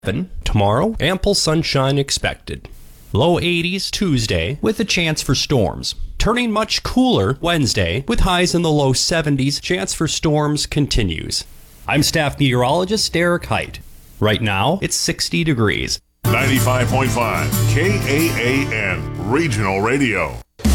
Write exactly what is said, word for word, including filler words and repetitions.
Tomorrow, ample sunshine expected. Low eighties Tuesday with a chance for storms. Turning much cooler Wednesday with highs in the low seventies. Chance for storms continues. I'm staff meteorologist Derek Height. Right now, it's sixty degrees. ninety-five point five K A A N Regional Radio.